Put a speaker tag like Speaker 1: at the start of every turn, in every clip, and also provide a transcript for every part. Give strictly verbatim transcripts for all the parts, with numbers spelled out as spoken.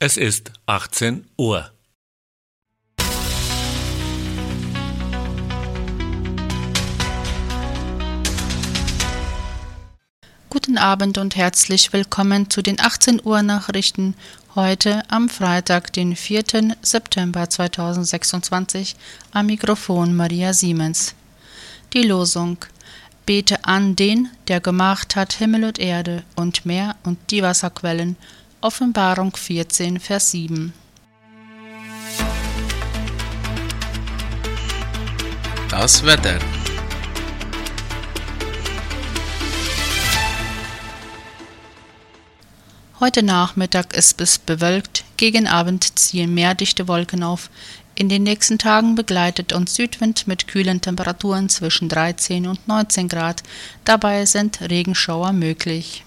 Speaker 1: Es ist achtzehn Uhr.
Speaker 2: Guten Abend und herzlich willkommen zu den achtzehn Uhr Nachrichten heute am Freitag, den vierten September zweitausendsechsundzwanzig, am Mikrofon Maria Siemens. Die Losung: Bete an den, der gemacht hat Himmel und Erde und Meer und die Wasserquellen. Offenbarung vierzehn, Vers sieben.
Speaker 3: Das Wetter.
Speaker 2: Heute Nachmittag ist es bewölkt, gegen Abend ziehen mehr dichte Wolken auf. In den nächsten Tagen begleitet uns Südwind mit kühlen Temperaturen zwischen dreizehn und neunzehn Grad. Dabei sind Regenschauer möglich.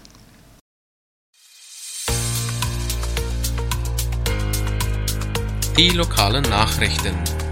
Speaker 3: Die lokalen Nachrichten.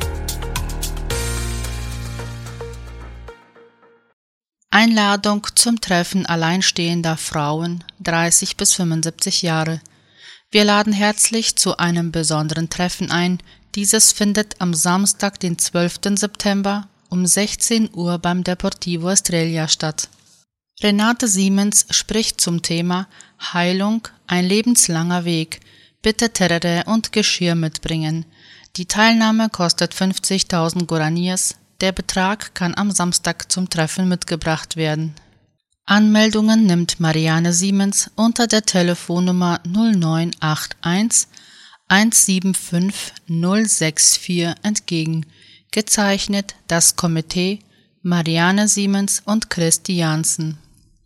Speaker 2: Einladung zum Treffen alleinstehender Frauen, dreißig bis fünfundsiebzig Jahre. Wir laden herzlich zu einem besonderen Treffen ein. Dieses findet am Samstag, den zwölften September um sechzehn Uhr beim Deportivo Estrella statt. Renate Siemens spricht zum Thema Heilung, ein lebenslanger Weg. Bitte Terere und Geschirr mitbringen. Die Teilnahme kostet fünfzigtausend Guaraníes. Der Betrag kann am Samstag zum Treffen mitgebracht werden. Anmeldungen nimmt Marianne Siemens unter der Telefonnummer null neun acht eins eins sieben fünf null sechs vier entgegen. Gezeichnet das Komitee Marianne Siemens und Christi Jansen.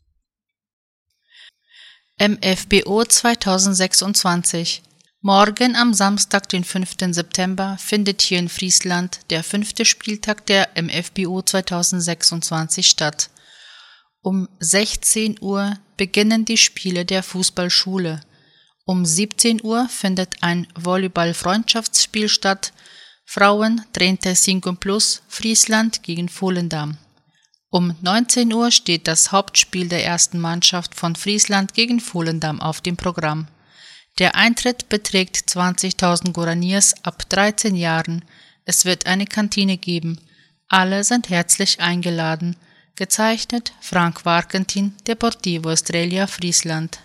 Speaker 2: M F B O zweitausendsechsundzwanzig. Morgen am Samstag, den fünften September, findet hier in Friesland der fünfte Spieltag der M F B O zweitausendsechsundzwanzig statt. Um sechzehn Uhr beginnen die Spiele der Fußballschule. Um siebzehn Uhr findet ein Volleyball-Freundschaftsspiel statt. Frauen treinta y cinco plus Friesland gegen Volendam. Um neunzehn Uhr steht das Hauptspiel der ersten Mannschaft von Friesland gegen Volendam auf dem Programm. Der Eintritt beträgt zwanzigtausend Guaraníes ab dreizehn Jahren. Es wird eine Kantine geben. Alle sind herzlich eingeladen. Gezeichnet Frank Warkentin, Deportivo Estrella, Friesland.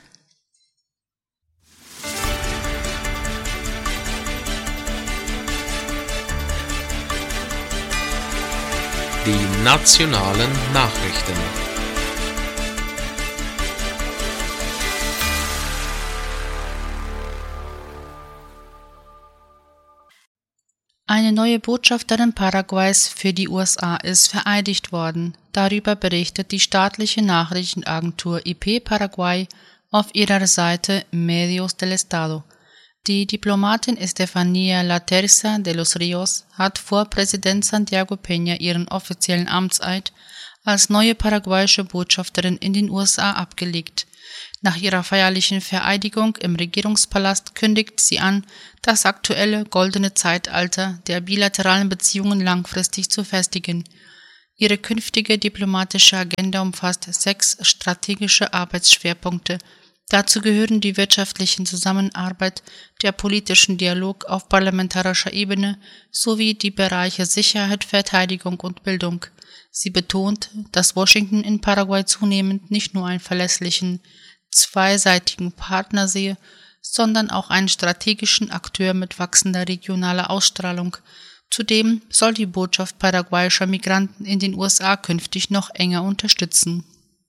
Speaker 3: Die nationalen Nachrichten.
Speaker 2: Eine neue Botschafterin Paraguays für die U S A ist vereidigt worden. Darüber berichtet die staatliche Nachrichtenagentur I P Paraguay auf ihrer Seite Medios del Estado. Die Diplomatin Estefanía Laterza de los Ríos hat vor Präsident Santiago Peña ihren offiziellen Amtseid als neue paraguayische Botschafterin in den U S A abgelegt. Nach ihrer feierlichen Vereidigung im Regierungspalast kündigt sie an, das aktuelle goldene Zeitalter der bilateralen Beziehungen langfristig zu festigen. Ihre künftige diplomatische Agenda umfasst sechs strategische Arbeitsschwerpunkte. Dazu gehören die wirtschaftliche Zusammenarbeit, der politische Dialog auf parlamentarischer Ebene sowie die Bereiche Sicherheit, Verteidigung und Bildung. Sie betont, dass Washington in Paraguay zunehmend nicht nur einen verlässlichen, zweiseitigen Partner sehe, sondern auch einen strategischen Akteur mit wachsender regionaler Ausstrahlung. Zudem soll die Botschaft paraguayischer Migranten in den U S A künftig noch enger unterstützen.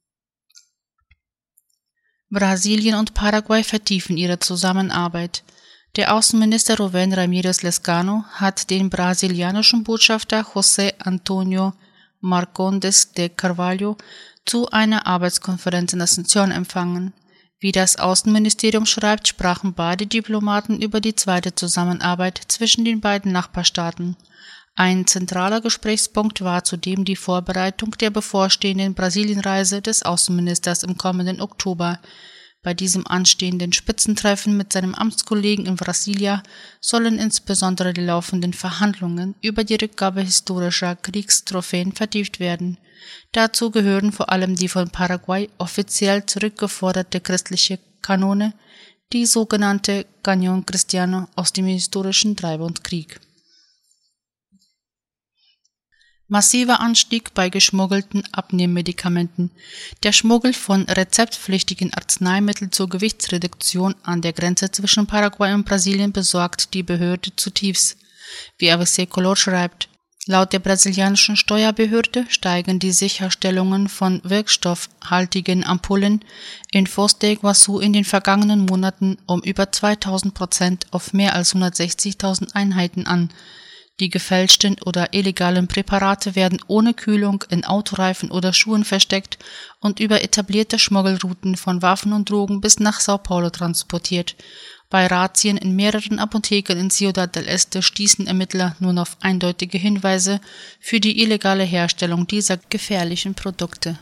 Speaker 2: Brasilien und Paraguay vertiefen ihre Zusammenarbeit. Der Außenminister Rubén Ramírez Lezcano hat den brasilianischen Botschafter José Antonio Marcondes de Carvalho zu einer Arbeitskonferenz in Asunción empfangen. Wie das Außenministerium schreibt, sprachen beide Diplomaten über die zweite Zusammenarbeit zwischen den beiden Nachbarstaaten. Ein zentraler Gesprächspunkt war zudem die Vorbereitung der bevorstehenden Brasilienreise des Außenministers im kommenden Oktober. Bei diesem anstehenden Spitzentreffen mit seinem Amtskollegen in Brasilia sollen insbesondere die laufenden Verhandlungen über die Rückgabe historischer Kriegstrophäen vertieft werden. Dazu gehören vor allem die von Paraguay offiziell zurückgeforderte christliche Kanone, die sogenannte Cañón Cristiano aus dem historischen Dreibundkrieg. Massiver Anstieg bei geschmuggelten Abnehmmedikamenten. Der Schmuggel von rezeptpflichtigen Arzneimitteln zur Gewichtsreduktion an der Grenze zwischen Paraguay und Brasilien besorgt die Behörde zutiefst. Wie A B C Color schreibt, laut der brasilianischen Steuerbehörde steigen die Sicherstellungen von wirkstoffhaltigen Ampullen in Foz de Iguaçu in den vergangenen Monaten um über zweitausend Prozent auf mehr als hundertsechzigtausend Einheiten an. Die gefälschten oder illegalen Präparate werden ohne Kühlung in Autoreifen oder Schuhen versteckt und über etablierte Schmuggelrouten von Waffen und Drogen bis nach Sao Paulo transportiert. Bei Razzien in mehreren Apotheken in Ciudad del Este stießen Ermittler nun auf eindeutige Hinweise für die illegale Herstellung dieser gefährlichen Produkte.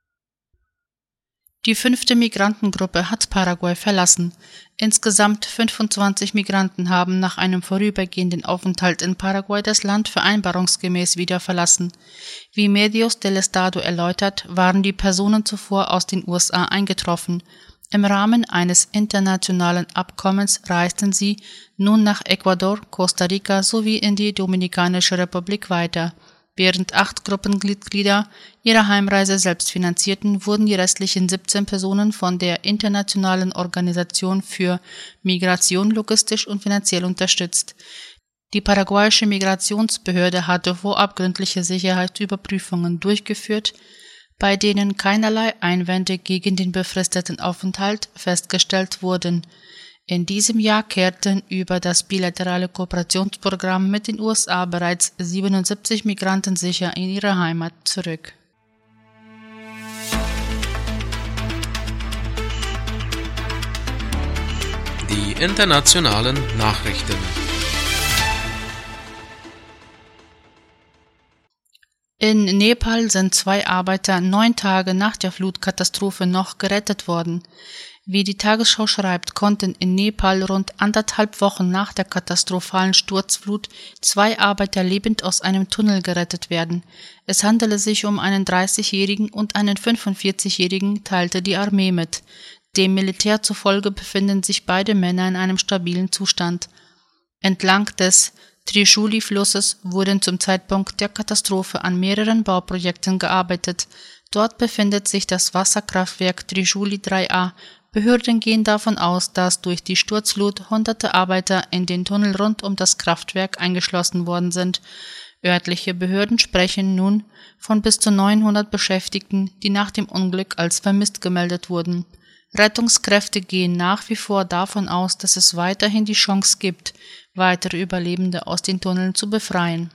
Speaker 2: Die fünfte Migrantengruppe hat Paraguay verlassen. Insgesamt fünfundzwanzig Migranten haben nach einem vorübergehenden Aufenthalt in Paraguay das Land vereinbarungsgemäß wieder verlassen. Wie Medios del Estado erläutert, waren die Personen zuvor aus den U S A eingetroffen. Im Rahmen eines internationalen Abkommens reisten sie nun nach Ecuador, Costa Rica sowie in die Dominikanische Republik weiter. Während acht Gruppenmitglieder ihre Heimreise selbst finanzierten, wurden die restlichen siebzehn Personen von der Internationalen Organisation für Migration logistisch und finanziell unterstützt. Die paraguayische Migrationsbehörde hatte vorab gründliche Sicherheitsüberprüfungen durchgeführt, bei denen keinerlei Einwände gegen den befristeten Aufenthalt festgestellt wurden. In diesem Jahr kehrten über das bilaterale Kooperationsprogramm mit den U S A bereits siebenundsiebzig Migranten sicher in ihre Heimat zurück.
Speaker 3: Die internationalen Nachrichten.
Speaker 2: In Nepal sind zwei Arbeiter neun Tage nach der Flutkatastrophe noch gerettet worden. Wie die Tagesschau schreibt, konnten in Nepal rund anderthalb Wochen nach der katastrophalen Sturzflut zwei Arbeiter lebend aus einem Tunnel gerettet werden. Es handele sich um einen dreißigjährigen und einen fünfundvierzigjährigen, teilte die Armee mit. Dem Militär zufolge befinden sich beide Männer in einem stabilen Zustand. Entlang des Trishuli-Flusses wurden zum Zeitpunkt der Katastrophe an mehreren Bauprojekten gearbeitet. Dort befindet sich das Wasserkraftwerk Trishuli drei a. Behörden gehen davon aus, dass durch die Sturzflut hunderte Arbeiter in den Tunnel rund um das Kraftwerk eingeschlossen worden sind. Örtliche Behörden sprechen nun von bis zu neunhundert Beschäftigten, die nach dem Unglück als vermisst gemeldet wurden. Rettungskräfte gehen nach wie vor davon aus, dass es weiterhin die Chance gibt, weitere Überlebende aus den Tunneln zu befreien.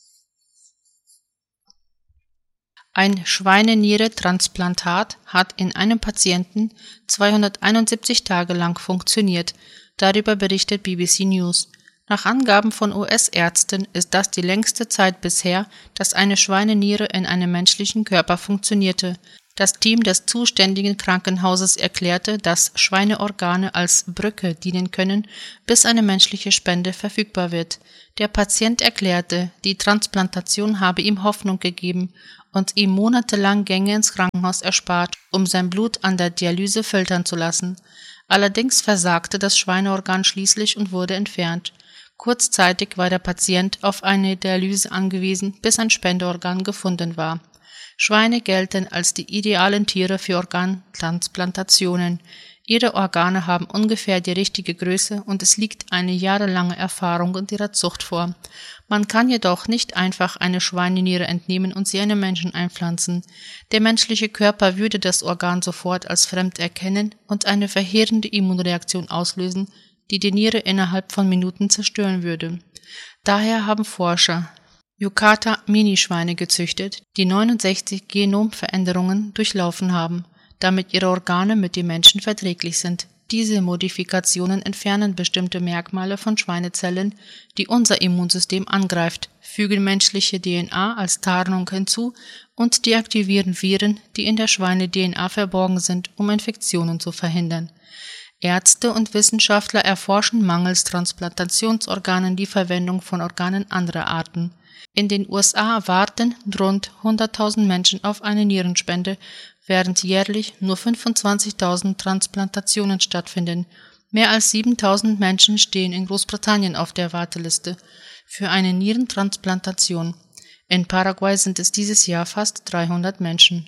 Speaker 2: Ein Schweinenieretransplantat hat in einem Patienten zweihunderteinundsiebzig Tage lang funktioniert. Darüber berichtet B B C News. Nach Angaben von U S-Ärzten ist das die längste Zeit bisher, dass eine Schweineniere in einem menschlichen Körper funktionierte. Das Team des zuständigen Krankenhauses erklärte, dass Schweineorgane als Brücke dienen können, bis eine menschliche Spende verfügbar wird. Der Patient erklärte, die Transplantation habe ihm Hoffnung gegeben und ihm monatelang Gänge ins Krankenhaus erspart, um sein Blut an der Dialyse filtern zu lassen. Allerdings versagte das Schweineorgan schließlich und wurde entfernt. Kurzzeitig war der Patient auf eine Dialyse angewiesen, bis ein Spendeorgan gefunden war. Schweine gelten als die idealen Tiere für Organtransplantationen. Ihre Organe haben ungefähr die richtige Größe und es liegt eine jahrelange Erfahrung in ihrer Zucht vor. Man kann jedoch nicht einfach eine Schweineniere entnehmen und sie einem Menschen einpflanzen. Der menschliche Körper würde das Organ sofort als fremd erkennen und eine verheerende Immunreaktion auslösen, die die Niere innerhalb von Minuten zerstören würde. Daher haben Forscher Yukata-Minischweine gezüchtet, die neunundsechzig Genomveränderungen durchlaufen haben, damit ihre Organe mit dem Menschen verträglich sind. Diese Modifikationen entfernen bestimmte Merkmale von Schweinezellen, die unser Immunsystem angreift, fügen menschliche D N A als Tarnung hinzu und deaktivieren Viren, die in der Schweine-D N A verborgen sind, um Infektionen zu verhindern. Ärzte und Wissenschaftler erforschen mangels Transplantationsorganen die Verwendung von Organen anderer Arten. In den U S A warten rund hunderttausend Menschen auf eine Nierenspende, während jährlich nur fünfundzwanzigtausend Transplantationen stattfinden. Mehr als siebentausend Menschen stehen in Großbritannien auf der Warteliste für eine Nierentransplantation. In Paraguay sind es dieses Jahr fast dreihundert Menschen.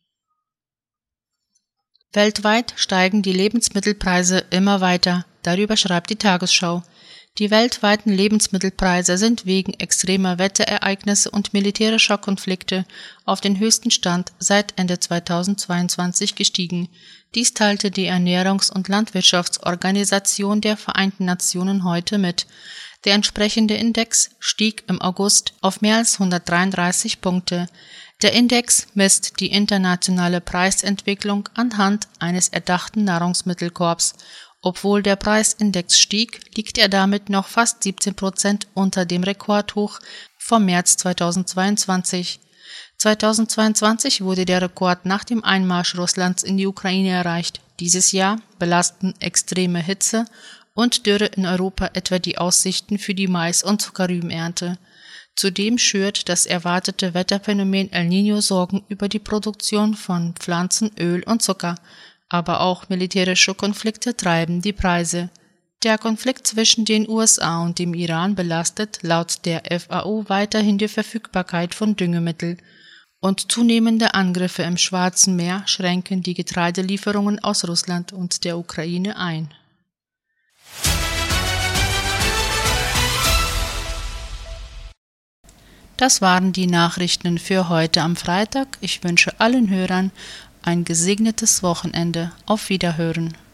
Speaker 2: Weltweit steigen die Lebensmittelpreise immer weiter, darüber schreibt die Tagesschau. Die weltweiten Lebensmittelpreise sind wegen extremer Wetterereignisse und militärischer Konflikte auf den höchsten Stand seit Ende zweitausendzweiundzwanzig gestiegen. Dies teilte die Ernährungs- und Landwirtschaftsorganisation der Vereinten Nationen heute mit. Der entsprechende Index stieg im August auf mehr als hundertdreiunddreißig Punkte. Der Index misst die internationale Preisentwicklung anhand eines erdachten Nahrungsmittelkorbs. Obwohl der Preisindex stieg, liegt er damit noch fast siebzehn Prozent unter dem Rekordhoch vom März zweitausendzweiundzwanzig. zweitausendzweiundzwanzig wurde der Rekord nach dem Einmarsch Russlands in die Ukraine erreicht. Dieses Jahr belasten extreme Hitze und Dürre in Europa etwa die Aussichten für die Mais- und Zuckerrübenernte. Zudem schürt das erwartete Wetterphänomen El Niño Sorgen über die Produktion von Pflanzen, Öl und Zucker. Aber auch militärische Konflikte treiben die Preise. Der Konflikt zwischen den U S A und dem Iran belastet laut der F A O weiterhin die Verfügbarkeit von Düngemitteln. Und zunehmende Angriffe im Schwarzen Meer schränken die Getreidelieferungen aus Russland und der Ukraine ein. Das waren die Nachrichten für heute am Freitag. Ich wünsche allen Hörern ein gesegnetes Wochenende. Auf Wiederhören.